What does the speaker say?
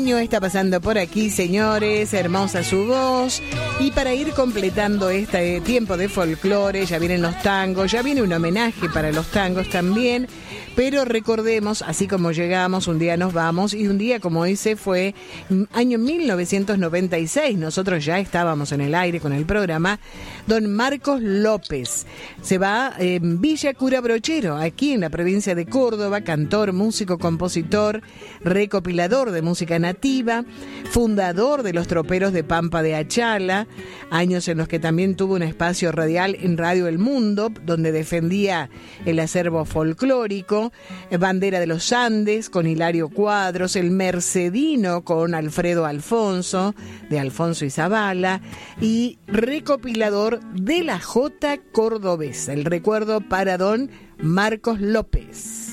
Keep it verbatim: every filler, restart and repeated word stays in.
Niño está pasando por aquí, señores, hermosa su voz. Y para ir completando este tiempo de folclore, ya vienen los tangos, ya viene un homenaje para los tangos también. Pero recordemos, así como llegamos, un día nos vamos, y un día como hoy se fue, año mil novecientos noventa y seis, nosotros ya estábamos en el aire con el programa, don Marcos López. Se va en Villa Cura Brochero, aquí en la provincia de Córdoba, cantor, músico, compositor, recopilador de música nativa, fundador de los Troperos de Pampa de Achala, años en los que también tuvo un espacio radial en Radio El Mundo, donde defendía el acervo folclórico, Bandera de los Andes con Hilario Cuadros, El Mercedino con Alfredo Alfonso, de Alfonso y Zavala, y recopilador de la Jota Cordobesa. El recuerdo para don Marcos López.